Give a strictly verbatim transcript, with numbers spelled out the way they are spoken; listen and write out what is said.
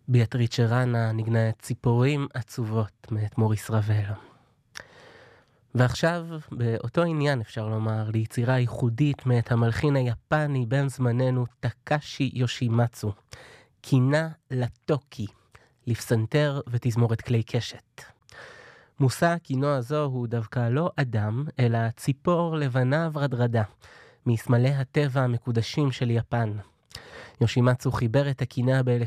ביאטריצ'ה ראנה נגנה את ציפורים עצובות מאת מוריס רבל. ועכשיו, באותו עניין אפשר לומר, ליצירה ייחודית מאת המלחין היפני בן זמננו טקאשי יושימצו, קינה לטוקי, לפסנתר ותזמורת כלי קשת. מושא הכינוע הזו הוא דווקא לא אדם, אלא ציפור לבנה ורדרדה, מסמלי הטבע המקודשים של יפן. יושימצו חיבר את הקינה